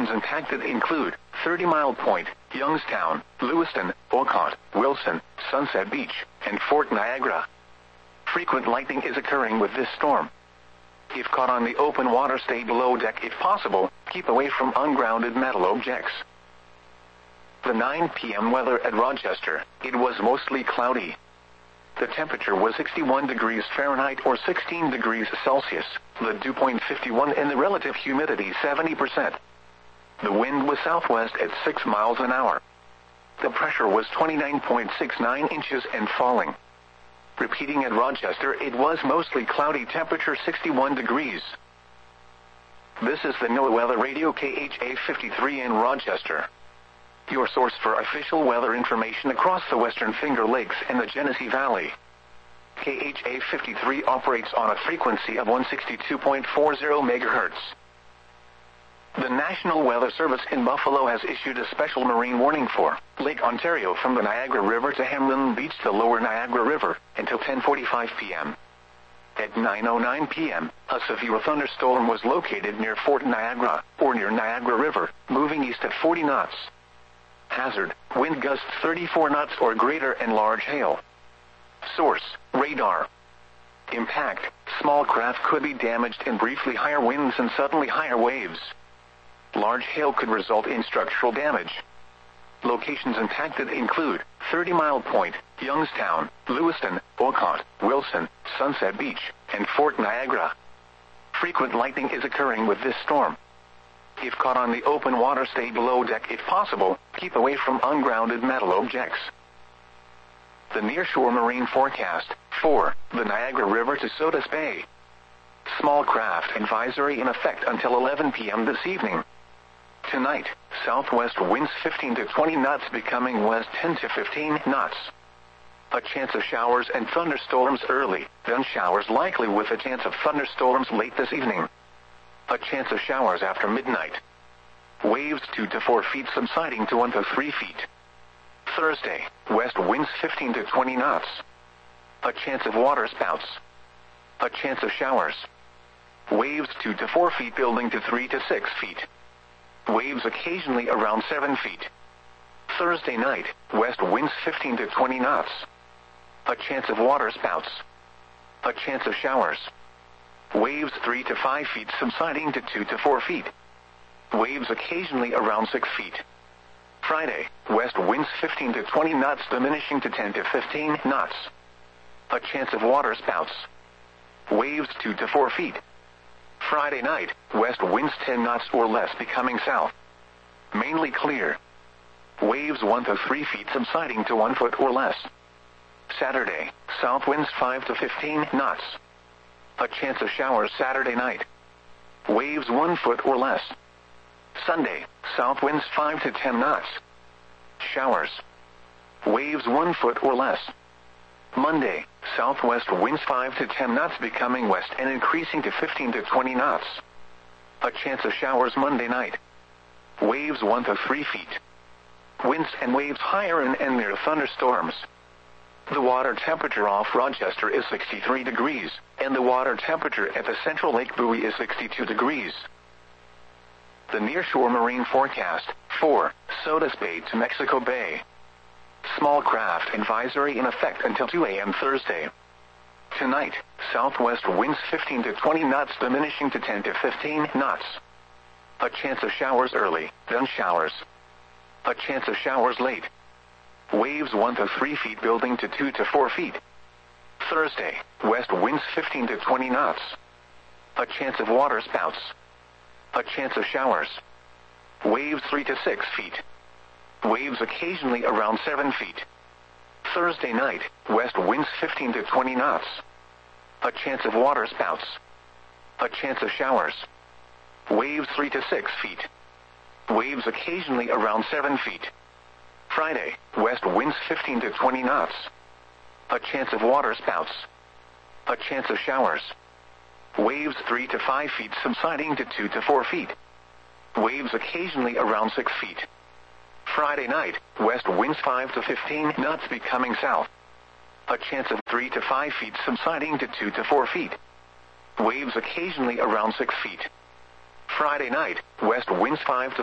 Locations impacted include 30 Mile Point, Youngstown, Lewiston, Olcott, Wilson, Sunset Beach, and Fort Niagara. Frequent lightning is occurring with this storm. If caught on the open water, stay below deck if possible. Keep away from ungrounded metal objects. The 9 p.m. weather at Rochester. It was mostly cloudy. The temperature was 61 degrees Fahrenheit or 16 degrees Celsius, the dew point 51 and the relative humidity 70%. The wind was southwest at 6 miles an hour. The pressure was 29.69 inches and falling. Repeating at Rochester, it was mostly cloudy, temperature 61 degrees. This is the NOAA Weather Radio KHA 53 in Rochester. Your source for official weather information across the Western Finger Lakes and the Genesee Valley. KHA 53 operates on a frequency of 162.40 MHz. The National Weather Service in Buffalo has issued a special marine warning for Lake Ontario from the Niagara River to Hamlin Beach to Lower Niagara River until 10:45 p.m. At 9:09 p.m., a severe thunderstorm was located near Fort Niagara, or near Niagara River, moving east at 40 knots. Hazard, wind gusts 34 knots or greater and large hail. Source, radar. Impact, small craft could be damaged and briefly higher winds and suddenly higher waves. Large hail could result in structural damage. Locations impacted include 30 Mile Point, Youngstown, Lewiston, Olcott, Wilson, Sunset Beach, and Fort Niagara. Frequent lightning is occurring with this storm. If caught on the open water, stay below deck if possible. Keep away from ungrounded metal objects. The nearshore marine forecast for the Niagara River to Sodus Bay. Small craft advisory in effect until 11 p.m. this evening. Tonight, southwest winds 15 to 20 knots becoming west 10 to 15 knots. A chance of showers and thunderstorms early, then showers likely with a chance of thunderstorms late this evening. A chance of showers after midnight. Waves 2 to 4 feet subsiding to 1 to 3 feet. Thursday, west winds 15 to 20 knots. A chance of water spouts. A chance of showers. Waves 2 to 4 feet building to 3 to 6 feet. Waves occasionally around 7 feet. Thursday night, west winds 15 to 20 knots. A chance of water spouts. A chance of showers. Waves 3 to 5 feet subsiding to 2 to 4 feet. Waves occasionally around 6 feet. Friday, west winds 15 to 20 knots diminishing to 10 to 15 knots. A chance of water spouts. Waves 2 to 4 feet. Friday night, west winds 10 knots or less becoming south. Mainly clear. Waves 1 to 3 feet subsiding to 1 foot or less. Saturday, south winds 5 to 15 knots. A chance of showers Saturday night. Waves 1 foot or less. Sunday, south winds 5 to 10 knots. Showers. Waves 1 foot or less. Monday, southwest winds 5 to 10 knots becoming west and increasing to 15 to 20 knots. A chance of showers Monday night. Waves 1 to 3 feet. Winds and waves higher and near thunderstorms. The water temperature off Rochester is 63 degrees, and the water temperature at the Central Lake buoy is 62 degrees. The nearshore marine forecast for Sodus Bay to Mexico Bay. Small craft advisory in effect until 2 a.m. Thursday. Tonight, southwest winds 15 to 20 knots diminishing to 10 to 15 knots. A chance of showers early, then showers. A chance of showers late. Waves 1 to 3 feet building to 2 to 4 feet. Thursday, west winds 15 to 20 knots. A chance of water spouts. A chance of showers. Waves 3 to 6 feet. Waves occasionally around 7 feet. Thursday night, west winds 15 to 20 knots. A chance of water spouts. A chance of showers. Waves 3 to 6 feet. Waves occasionally around 7 feet. Friday, west winds 15 to 20 knots. A chance of water spouts. A chance of showers. Waves 3 to 5 feet subsiding to 2 to 4 feet. Waves occasionally around 6 feet. Friday night, west winds 5 to 15 knots becoming south. A chance of 3 to 5 feet subsiding to 2 to 4 feet. Waves occasionally around 6 feet. Friday night, west winds 5 to